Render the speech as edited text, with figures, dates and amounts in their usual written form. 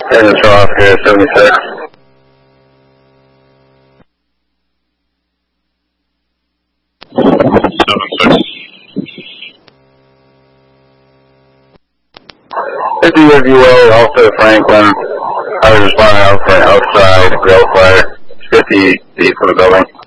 And the trough here, 76. DWA, also Franklin. I was responding out for an outside grill fire, 50 feet from the building.